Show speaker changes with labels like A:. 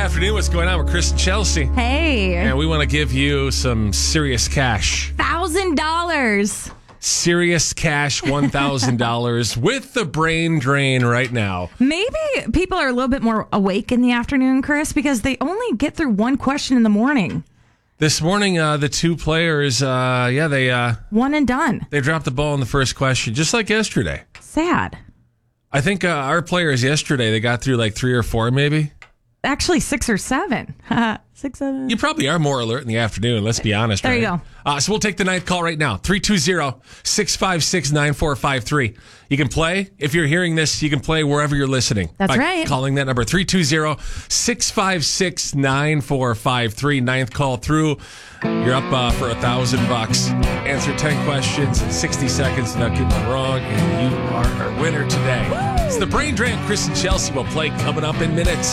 A: afternoon. What's going on with Chris and Chelsea?
B: Hey.
A: And we want to give you some serious cash.
B: $1,000.
A: Serious cash, $1,000 with the brain drain right now.
B: Maybe people are a little bit more awake in the afternoon, Chris, because they only get through one question in the morning.
A: This morning, the two players, they
B: One and done.
A: they dropped the ball in the first question, just like yesterday.
B: Sad.
A: I think our players yesterday, they got through like 3 or 4 maybe.
B: Actually, 6 or 7. 6, 7.
A: You probably are more alert in the afternoon, let's be honest.
B: There
A: right?
B: you go.
A: So we'll take the ninth call right now, 320-656-9453. You can play. If you're hearing this, you can play wherever you're listening.
B: That's
A: by
B: right.
A: Calling that number, 320-656-9453. Ninth call through. You're up for $1,000. Answer 10 questions in 60 seconds without getting it wrong, and you are our winner today. It's the Brain Drain. Chris and Chelsea will play coming up in minutes.